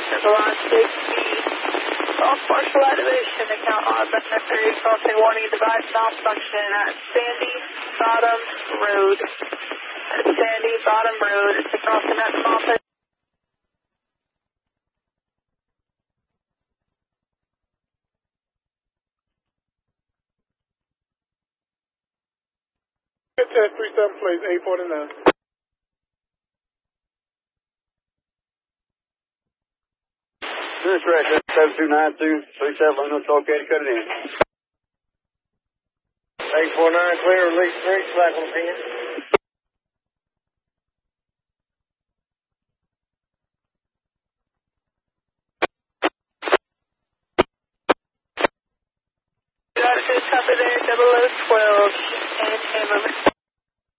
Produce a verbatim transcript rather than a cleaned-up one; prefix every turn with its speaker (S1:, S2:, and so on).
S1: velocity exceed. Off partial activation, account on Vector three, crossing warning device malfunction at Sandy Bottom Road. At Sandy Bottom Road, it's a crossing that complex.
S2: Test three seven, please, eight forty-nine.
S3: This is correct, seven two nine two, three seven, Luna, twelve K to cut it in.
S4: eight four nine, clear, release three, slack on ten.
S1: Got it, copy there, double O twelve,